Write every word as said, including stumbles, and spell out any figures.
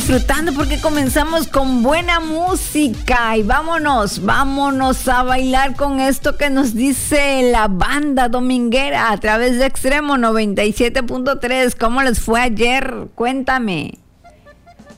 disfrutando porque comenzamos con buena música y vámonos, vámonos a bailar con esto que nos dice la banda dominguera a través de Extremo noventa y siete punto tres. ¿Cómo les fue ayer? Cuéntame.